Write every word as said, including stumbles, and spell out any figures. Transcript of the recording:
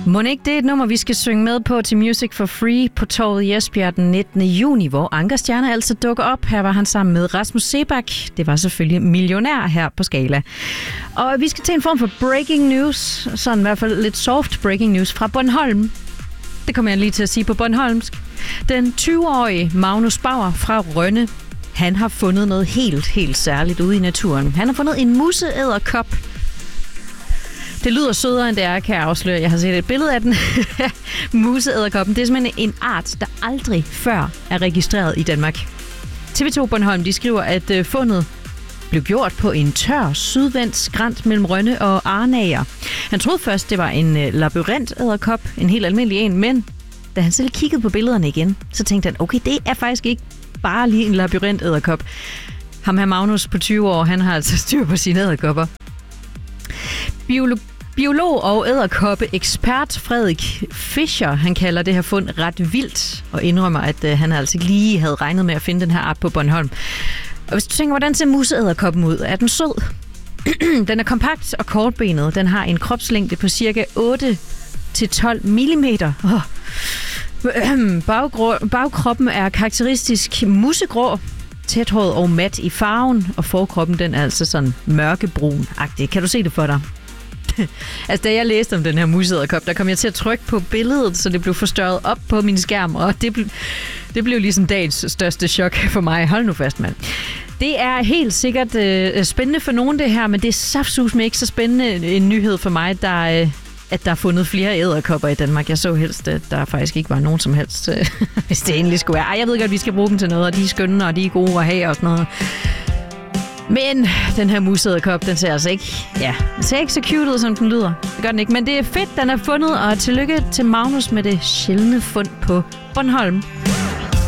Må ikke det er et nummer, vi skal synge med på til Music for Free på Torvet i Esbjerg den nittende juni, hvor Anker Stjerne altså dukker op. Her var han sammen med Rasmus Seebach. Det var selvfølgelig millionær her på Skala. Og vi skal til en form for breaking news, sådan i hvert fald lidt soft breaking news fra Bornholm. Det kommer jeg lige til at sige på bornholmsk. Den tyve-årige Magnus Bauer fra Rønne, han har fundet noget helt, helt særligt ude i naturen. Han har fundet en museæderkop. Det lyder sødere, end det er, kan jeg afsløre. Jeg har set et billede af den. Museæderkoppen, det er simpelthen en art, der aldrig før er registreret i Danmark. T V to Bornholm, de skriver, at fundet blev gjort på en tør, sydvendt skrænt mellem Rønne og Arnager. Han troede først, det var en labyrintæderkop, en helt almindelig en, men da han selv kiggede på billederne igen, så tænkte han, okay, det er faktisk ikke bare lige en labyrintæderkop. Ham her Magnus på tyve år, han har altså styr på sine æderkopper. Biolog, biolog og æderkoppe-ekspert Frederik Fischer, han kalder det her fund ret vildt, og indrømmer, at øh, han altså ikke lige havde regnet med at finde den her art på Bornholm. Og hvis du tænker, hvordan ser museæderkoppen ud? Er den sød? Den er kompakt og kortbenet. Den har en kropslængde på cirka otte til tolv millimeter. Oh. Baggrå, bagkroppen er karakteristisk musegrå, tæthåret og mat i farven, og forkroppen den er altså sådan mørkebrun-agtig. Kan du se det for dig? Altså, da jeg læste om den her museæderkop, der kom jeg til at trykke på billedet, så det blev forstørret op på min skærm, og det, ble, det blev ligesom dagens største chok for mig. Hold nu fast, mand. Det er helt sikkert øh, spændende for nogen, det her, men det er saftsusme ikke så spændende en nyhed for mig, der, øh, at der er fundet flere æderkopper i Danmark. Jeg så helst, at der faktisk ikke var nogen som helst, øh, hvis det endelig skulle være. Ej, jeg ved godt, at vi skal bruge dem til noget, og de er skønne, og de er gode at have og sådan noget. Men den her museæderkop, den ser altså ikke, ja, den ser ikke så cute ud, som den lyder. Det gør den ikke, men det er fedt, den er fundet, og tillykke til Magnus med det sjældne fund på Bornholm.